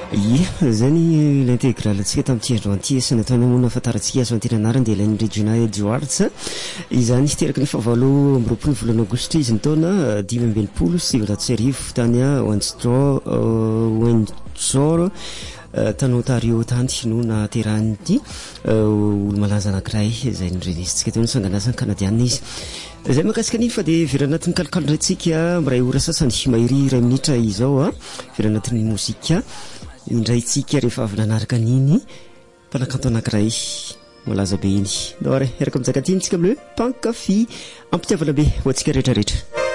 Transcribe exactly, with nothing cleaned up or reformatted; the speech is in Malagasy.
Ie, zany l'intégral antsika tamin'ity andro anty sy nataony amona afantarantsika azo antena anarany dia ilain'ny Regina Edwards izany teraka ny fahavalo amby roapolo ny volana aogositra izy ny taona dimy amby enimpolo sy sivinjato sy arivo tany a Windsor Windsor tany Ontario tany no naterahany ity olo malaza anankiray izay norenesintsika teo ny sangan'asany kanadiana izy. Zay makasika ny fa dia vera anatin'ny kalikaly raintsika miray ora sasany mahery iray minitra izao a vera anatin'ny mozika indray tsika rehefa avy nanaraka niny mpanakanto anankiray malaza be iny. Dore eraka mizaka ty tsika amin'le pankafy ampitiavana be ho antsika rehetrarehetra.